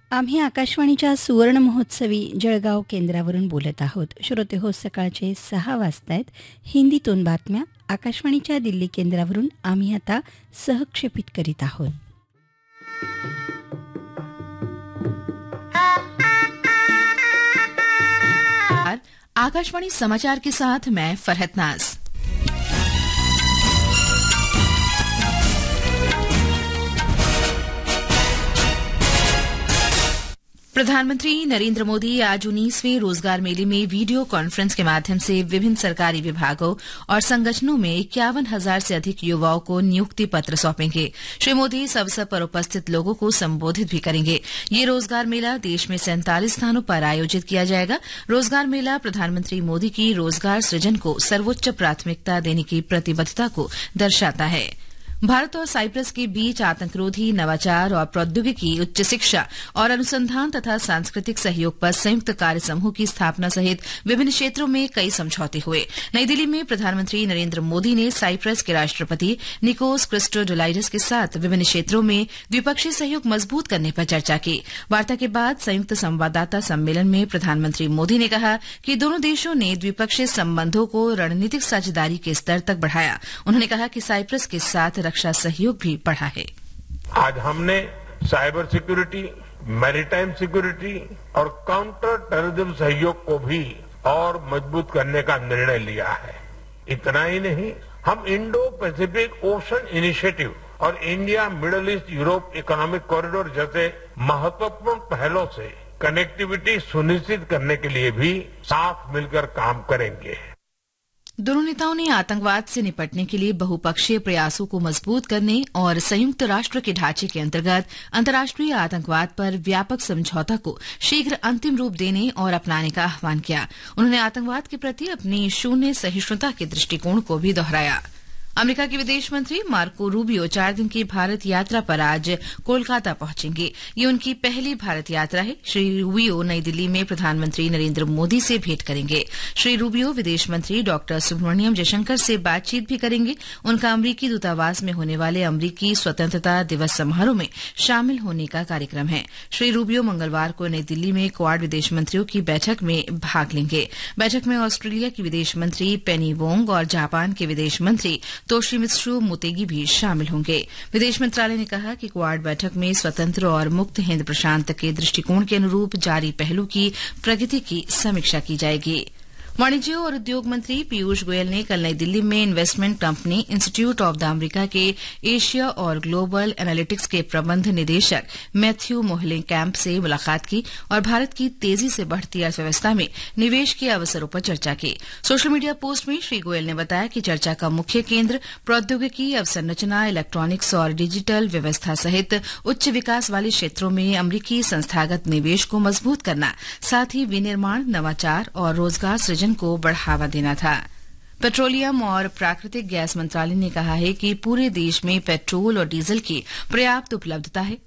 आम्ही आकाशवाणीच्या सुवर्ण महोत्सवी जळगाव केंद्रावरून बोलत आहोत. श्रोते हो, सकाळचे 6 वाजतायत. हिंदीतून बातम्या आकाशवाणीच्या दिल्ली केंद्रावरून आम्ही आता सहक्षेपित करीत आहोत. आकाशवाणी समाचार के साथ मैं फरहत नाज. प्रधानमंत्री नरेंद्र मोदी आज 19वें रोजगार मेले में वीडियो कॉन्फ्रेंस के माध्यम से विभिन्न सरकारी विभागों और संगठनों में 51,000 से अधिक युवाओं को नियुक्ति पत्र सौंपेंगे. श्री मोदी इस अवसर पर उपस्थित लोगों को संबोधित भी करेंगे. ये रोजगार मेला देश में 47 स्थानों पर आयोजित किया जाएगा. रोजगार मेला प्रधानमंत्री मोदी की रोजगार सृजन को सर्वोच्च प्राथमिकता देने की प्रतिबद्धता को दर्शाता है. भारत और साइप्रस के बीच आतंकरोधी, नवाचार और प्रौद्योगिकी, उच्च शिक्षा और अनुसंधान तथा सांस्कृतिक सहयोग पर संयुक्त कार्य समूह की स्थापना सहित विभिन्न क्षेत्रों में कई समझौते हुए. नई दिल्ली में प्रधानमंत्री नरेंद्र मोदी ने साइप्रस के राष्ट्रपति निकोस क्रिस्टोडोलाइडस के साथ विभिन्न क्षेत्रों में द्विपक्षीय सहयोग मजबूत करने पर चर्चा की. वार्ता के बाद संयुक्त संवाददाता सम्मेलन में प्रधानमंत्री मोदी ने कहा कि दोनों देशों ने द्विपक्षीय संबंधों को रणनीतिक साझेदारी के स्तर तक बढ़ाया. उन्होंने कहा कि साइप्रस के साथ रक्षा सहयोग भी बढ़ा है. आज हमने साइबर सिक्योरिटी, मैरीटाइम सिक्योरिटी और काउंटर टेररिज्म सहयोग को भी और मजबूत करने का निर्णय लिया है. इतना ही नहीं, हम इंडो पैसिफिक ओशन इनिशिएटिव और India middle east Europe economic corridor जैसे महत्वपूर्ण पहलों से कनेक्टिविटी सुनिश्चित करने के लिए भी साथ मिलकर काम करेंगे. दोनों नेताओं ने आतंकवाद से निपटने के लिए बहुपक्षीय प्रयासों को मजबूत करने और संयुक्त राष्ट्र के ढांचे के अंतर्गत अंतर्राष्ट्रीय आतंकवाद पर व्यापक समझौता को शीघ्र अंतिम रूप देने और अपनाने का आह्वान किया. उन्होंने आतंकवाद के प्रति अपनी शून्य सहिष्णुता के दृष्टिकोण को भी दोहराया. अमेरिका के विदेश मंत्री मार्को रूबियो 4 दिन की भारत यात्रा पर आज कोलकाता पहुंचेंगे. ये उनकी पहली भारत यात्रा है. श्री रूबियो नई दिल्ली में प्रधानमंत्री नरेंद्र मोदी से भेंट करेंगे. श्री रूबियो विदेश मंत्री डॉक्टर सुब्रमण्यम जयशंकर से बातचीत भी करेंगे. उनका अमरीकी दूतावास में होने वाले अमरीकी स्वतंत्रता दिवस समारोह में शामिल होने का कार्यक्रम है. श्री रूबियो मंगलवार को नई दिल्ली में क्वाड विदेश मंत्रियों की बैठक में भाग लेंगे. बैठक में ऑस्ट्रेलिया की विदेश मंत्री पेनी वोंग और जापान के विदेश मंत्री तोशिमित्सु मोतेगी भी शामिल होंगे. विदेश मंत्रालय ने कहा कि क्वाड बैठक में स्वतंत्र और मुक्त हिंद प्रशांत के दृष्टिकोण के अनुरूप जारी पहलों की प्रगति की समीक्षा की जाएगी. वाणिज्य और उद्योग मंत्री पीयूष गोयल ने कल नई दिल्ली में investment company institute of the America के एशिया और ग्लोबल एनालिटिक्स के प्रबंध निदेशक मैथ्यू मोहले कैंप से मुलाकात की और भारत की तेजी से बढ़ती अर्थव्यवस्था में निवेश के अवसरों पर चर्चा की. सोशल मीडिया पोस्ट में श्री गोयल ने बताया कि चर्चा का मुख्य केंद्र प्रौद्योगिकी, अवसंरचना, इलेक्ट्रॉनिक्स और डिजिटल व्यवस्था सहित उच्च विकास वाले क्षेत्रों में अमरीकी संस्थागत निवेश को मजबूत करना, साथ ही विनिर्माण, नवाचार और रोजगार सृजन को बढ़ावा देना था. पेट्रोलियम और प्राकृतिक गैस मंत्रालय ने कहा है कि पूरे देश में पेट्रोल और डीजल की पर्याप्त उपलब्धता है